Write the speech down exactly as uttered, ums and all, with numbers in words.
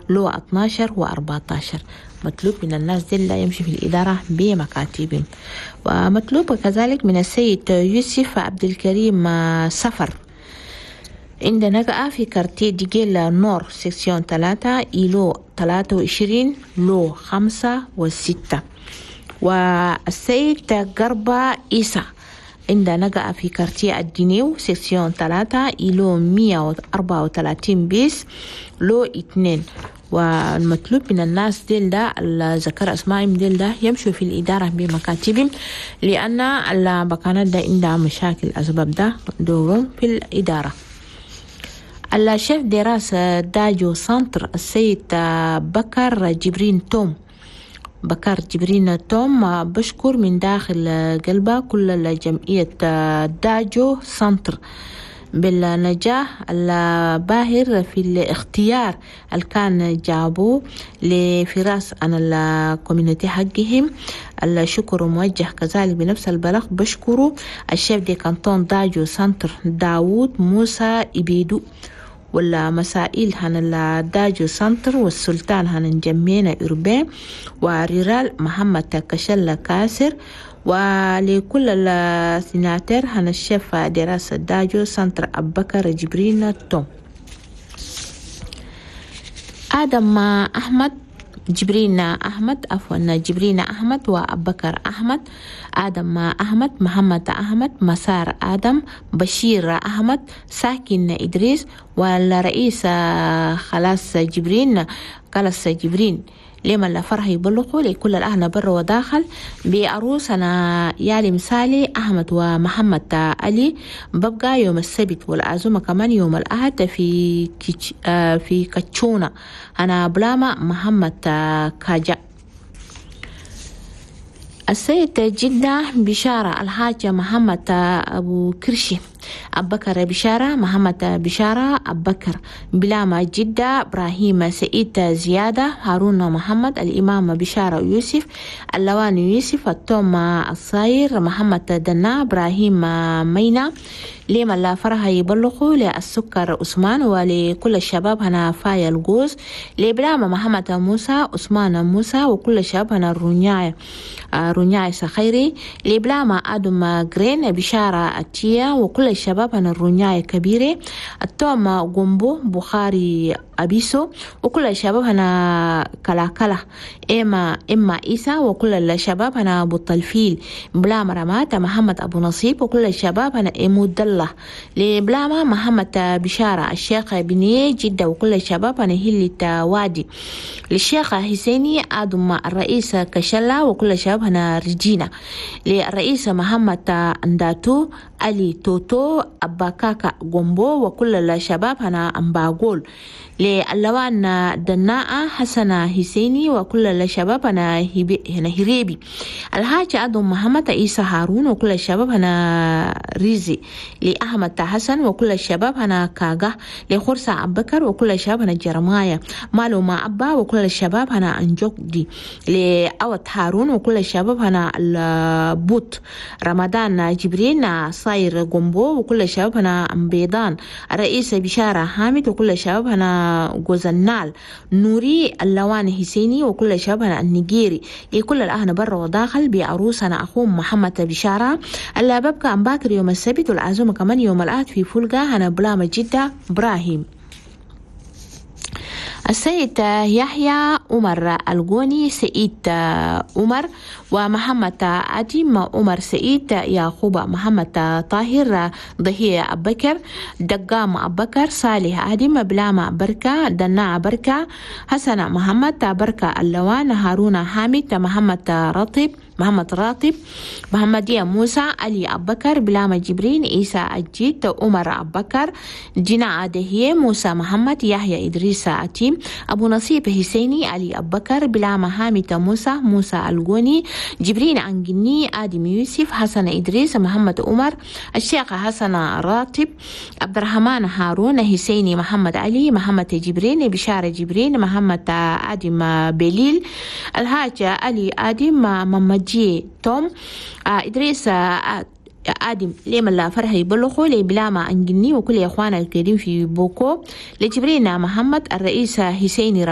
له اثناشر وأربعة عشر. مطلوب من الناس دي لا يمشي في الإدارة بمكاتبهم. ومطلوب كذلك من السيد يوسف عبد الكريم سفر عندنا بقى في كارتيه ديجيل نور سيكسيون ثلاثة إيلو ثلاثة وعشرين لو خمسة وستة. والسيد قربة إيسا عندنا بقى في كارتيه الدنيو سيكسيون ثلاثة إيلو مية وأربعة وثلاثين بيس لو اثنين. والمطلوب من الناس ديل ده الذكر اسمائهم ديل ده يمشوا في الإدارة بمكاتبهم، لأن البكانات ده عندها مشاكل أسباب ده دورهم في الإدارة. الشيف دراسة داجو سانتر السيد بكر جبرين توم بكر جبرين توم بشكر من داخل قلبه كل جمعية داجو سانتر بالنجاح الباهر في الاختيار اللي كان جابوه لفراس عن الكوميونتي حقهم. الشكر موجه كذلك بنفس البلاغ بشكروا الشيف دي كانتون داجو سانتر داوود موسى إبيدو ولا مسائل هن الداجو سنتر والسلطان هن جمينا إربين وريرال محمد كشل كاسر. ولكل السيناتير هن الشيف دراسة داجو سنتر أبكر جبرين توم. آدم أحمد جبرين أحمد عفوا جبرين أحمد وأبكر أحمد آدم أحمد محمد أحمد مسار آدم بشير أحمد ساكن إدريس والرئيس خلاص جبرين خلاص جبرين لما لا فرح يبلغوا لكل الأهل برا وداخل بأروسنا يالي مثالي أحمد ومحمد علي ببقى يوم السبت والعزومة كمان يوم الأحد في كيش آه في كتشونة. أنا بلاما محمد كاجا. السيد جدة بشارة الحاج محمد أبو كرشي أبكر بشارة محمد بشارة أبكر بلاما جدة إبراهيم سعيد زيادة هارون محمد الإمام بشارة يوسف اللوان يوسف التوم الصاير محمد دنا إبراهيم مينا لما لا فرح يبلغوا للسكر عثمان ولكل الشباب هنا فايا الجوز لبلاما محمد موسى عثمان موسى وكل الشباب هنا الرنياي رنياي سخيري لبلاما آدم جرين بشارة أتيا وكل الشباب هنا الرنياي كبيرة التوم قنبو بخاري أبيسو وكل الشباب هنا كلا كلا إما إما إيسا وكل الشباب هنا أبو الطلفيل بلاما رمات محمد أبو نصيب وكل الشباب هنا إمود الله لبلاما محمد بشارة الشيخ بنيه جدة وكل الشباب هنا هلة وادي للشيخ حسيني آدم الرئيس كشلا وكل الشباب هنا رجينا للرئيس محمد أنداتو علي توتو أباكاكا قنبو وكل الشباب هنا أمباغول للوان دناء حسن حسيني وكل الشباب هنا هنا هريبي الحاج آدم محمد عيسى هارون وكل الشباب هنا ريزي لأحمد حسن وكل الشباب هنا كاغا لخرسة أبكر وكل الشباب هنا جرمايا مالو ما أبا وكل الشباب هنا أنجوكدي لأوت هارون وكل الشباب هنا البوت رمضان جبرين صاير قنبو وكل الشباب هنا بيضان الرئيس بشارة حامد وكل الشباب هنا جوزنال نوري اللوان حسيني وكل الشباب هنا النيجيري لكل الأهل برا وداخل بعروسنا أخوهم محمد بشارة اللي ببقى عن باكر يوم السبت والعزومة كمان يوم الأحد في فولقة هنا بلامة جدة إبراهيم. السيد يحيى عمر الجوني سعيد عمر ومحمد عديم عمر سعيد يعقوب محمد طاهر ضهية أبكر دقام أبكر صالح عديم بلامة بركة دناع بركة حسن محمد بركة اللوان هارون حامد محمد رطب محمد راتب محمدية موسى علي أبكر بلامة جبرين عيسى الجيد عمر أبكر جنا دهية موسى محمد يحيى إدريس عتيم أبو نصيب حسيني علي أبكر بلامة حامد موسى موسى الجوني جبرين عنجني آدم يوسف حسن إدريس محمد عمر الشيخ حسن راتب عبد الرحمن هارون حسيني محمد علي محمد جبرين بشارة جبرين محمد آدم بليل الحاج علي آدم محمد جي توم إدريس آدم لما لا فرح يبلغوا لبلاما أنجني وكل إخوانا الكريم في بوكو لجبرين محمد الرئيس حسيني